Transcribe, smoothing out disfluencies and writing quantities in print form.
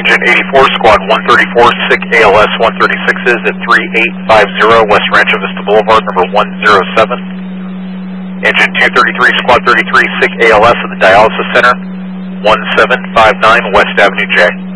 Engine 84, Squad 134, SIC ALS 136 is at 3850 West Rancho Vista Boulevard, number 107. Engine 233, Squad 33, SIC ALS at the Dialysis Center, 1759 West Avenue J.